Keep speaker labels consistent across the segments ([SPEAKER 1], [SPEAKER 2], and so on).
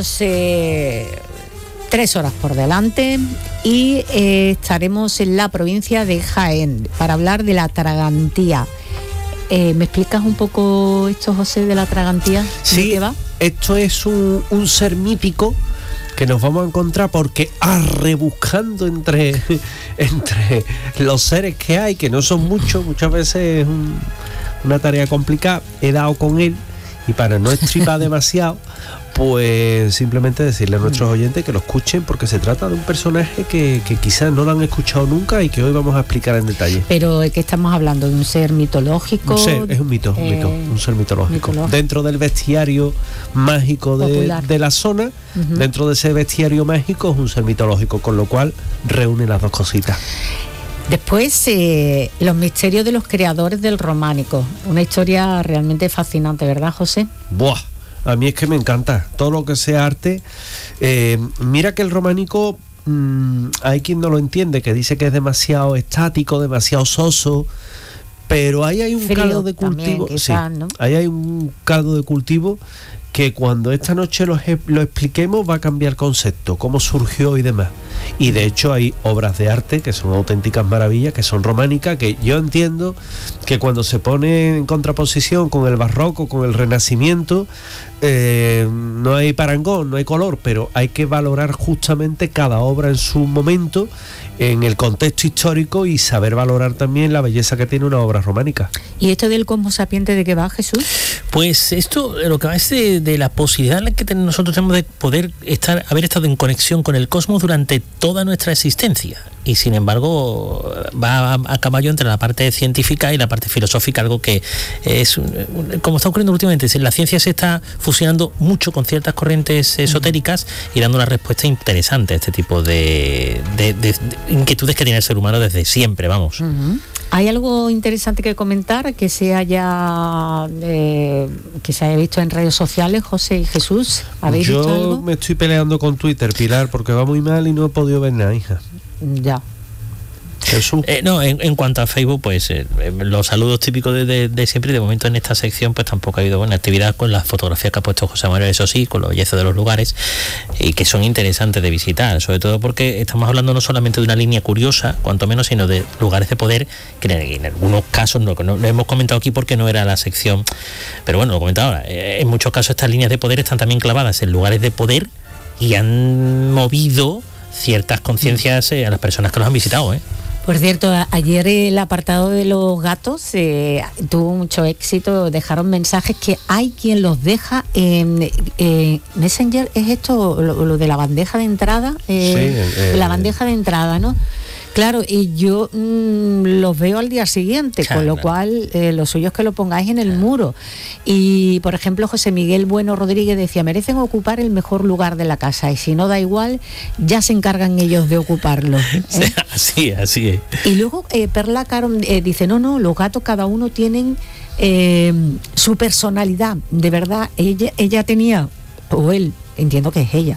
[SPEAKER 1] tenemos 3 horas por delante y estaremos en la provincia de Jaén para hablar de la tragantía. ¿Me explicas un poco esto, José, de la tragantía?
[SPEAKER 2] Sí,
[SPEAKER 1] ¿De qué va?
[SPEAKER 2] Esto es un ser mítico que nos vamos a encontrar porque rebuscando entre los seres que hay, que no son muchos, muchas veces es una tarea complicada, he dado con él y para no estripar demasiado, pues simplemente decirle a nuestros oyentes que lo escuchen porque se trata de un personaje que quizás no lo han escuchado nunca y que hoy vamos a explicar en detalle.
[SPEAKER 1] Pero ¿de qué estamos hablando? ¿De un ser mitológico?
[SPEAKER 2] Es un mito, un ser mitológico. Dentro del bestiario mágico de la zona, dentro de ese bestiario mágico es un ser mitológico, con lo cual reúne las dos cositas.
[SPEAKER 1] Después, los misterios de los creadores del románico. Una historia realmente fascinante, ¿verdad, José?
[SPEAKER 2] ¡Buah! A mí es que me encanta todo lo que sea arte. Mira que el románico, hay quien no lo entiende, que dice que es demasiado estático, demasiado soso, pero ahí hay un caldo de cultivo.
[SPEAKER 1] También, quizás,
[SPEAKER 2] sí,
[SPEAKER 1] ¿no?
[SPEAKER 2] Ahí hay un caldo de cultivo que cuando esta noche lo expliquemos va a cambiar concepto, cómo surgió y demás. Y de hecho hay obras de arte que son auténticas maravillas, que son románicas, que yo entiendo que cuando se pone en contraposición con el barroco, con el renacimiento, no hay parangón, no hay color, pero hay que valorar justamente cada obra en su momento, en el contexto histórico, y saber valorar también la belleza que tiene una obra románica.
[SPEAKER 1] ¿Y esto del Cosmo Sapiente de qué va, Jesús?
[SPEAKER 3] Pues esto lo que va es de la posibilidad que nosotros tenemos de poder haber estado en conexión con el cosmos durante toda nuestra existencia. Y sin embargo va a caballo entre la parte científica y la parte filosófica, algo que es como está ocurriendo últimamente. La ciencia se está fusionando mucho con ciertas corrientes esotéricas y dando una respuesta interesante a este tipo de inquietudes que tiene el ser humano desde siempre, vamos.
[SPEAKER 1] ¿Hay algo interesante que comentar que se haya visto en redes sociales, José y Jesús? ¿Habéis visto algo?
[SPEAKER 2] Yo me estoy peleando con Twitter, Pilar, porque va muy mal y no he podido ver nada, hija.
[SPEAKER 1] Ya.
[SPEAKER 2] Jesús.
[SPEAKER 3] No, en cuanto a Facebook, pues los saludos típicos de siempre, y de momento en esta sección pues tampoco ha habido buena actividad con las fotografías que ha puesto José Manuel, eso sí, con los bellezas de los lugares, y que son interesantes de visitar, sobre todo porque estamos hablando no solamente de una línea curiosa, cuanto menos, sino de lugares de poder, que en algunos casos no lo hemos comentado aquí porque no era la sección, pero bueno, lo he comentado ahora, en muchos casos estas líneas de poder están también clavadas en lugares de poder y han movido ciertas conciencias a las personas que los han visitado,
[SPEAKER 1] Por cierto, ayer el apartado de los gatos tuvo mucho éxito. Dejaron mensajes que hay quien los deja en Messenger. ¿Es esto lo de la bandeja de entrada?
[SPEAKER 2] Sí,
[SPEAKER 1] la bandeja de entrada, ¿no? Claro, y yo los veo al día siguiente, con lo cual lo suyo es que lo pongáis en el muro. Y, por ejemplo, José Miguel Bueno Rodríguez decía, merecen ocupar el mejor lugar de la casa, y si no da igual, ya se encargan ellos de ocuparlo.
[SPEAKER 3] Así es.
[SPEAKER 1] Y luego Perla Caron dice, no, los gatos cada uno tienen su personalidad. De verdad, ella tenía, o él, entiendo que es ella,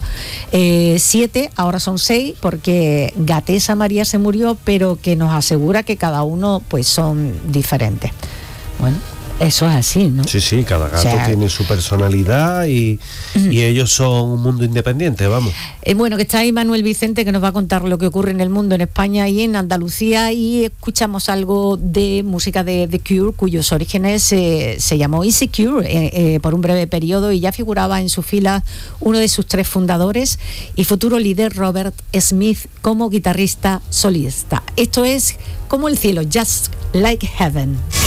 [SPEAKER 1] 7, ahora son 6, porque Gatesa María se murió, pero que nos asegura que cada uno pues son diferentes. Bueno, eso es así, ¿no?
[SPEAKER 2] Sí, cada gato tiene su personalidad y ellos son un mundo independiente, vamos.
[SPEAKER 1] Bueno, que está ahí Manuel Vicente, que nos va a contar lo que ocurre en el mundo, en España y en Andalucía, y escuchamos algo de música de The Cure, cuyos orígenes se llamó Insecure por un breve periodo, y ya figuraba en su fila uno de sus 3 fundadores y futuro líder, Robert Smith, como guitarrista solista. Esto es Como el cielo, Just Like Heaven.